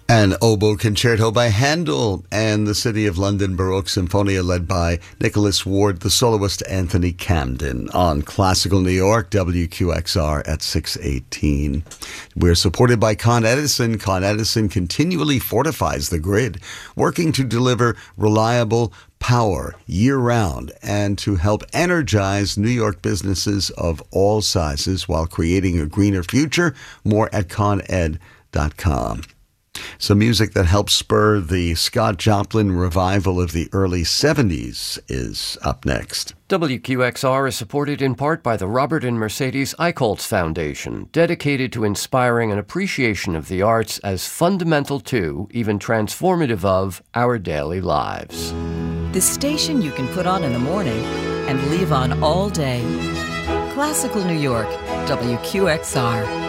An oboe concerto by Handel and the City of London Baroque Symphonia led by Nicholas Ward, the soloist Anthony Camden on Classical New York, WQXR at 6:18. We're supported by Con Edison. Con Edison continually fortifies the grid, working to deliver reliable power year-round and to help energize New York businesses of all sizes while creating a greener future. More at coned.com. Some music that helped spur the Scott Joplin revival of the early 70s is up next. WQXR is supported in part by the Robert and Mercedes Eichholz Foundation, dedicated to inspiring an appreciation of the arts as fundamental to, even transformative of, our daily lives. The station you can put on in the morning and leave on all day. Classical New York, WQXR.